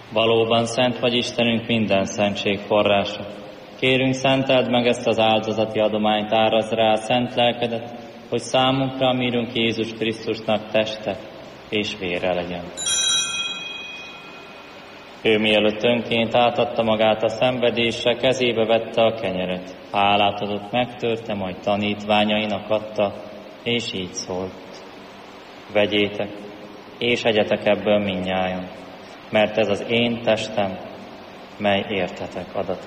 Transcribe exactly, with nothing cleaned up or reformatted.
Valóban szent vagy Istenünk, minden szentség forrása. Kérünk, szenteld meg ezt az áldozati adományt, árazd rá a szent lelkedet, hogy számunkra a mírunk Jézus Krisztusnak teste és vére legyen. Ő mielőtt önként átadta magát a szenvedésre, kezébe vette a kenyeret. Hálát adott, megtörte, majd tanítványainak adta, és így szólt: vegyétek, és egyetek ebből mindnyájan, mert ez az én testem, mely értetek adatik.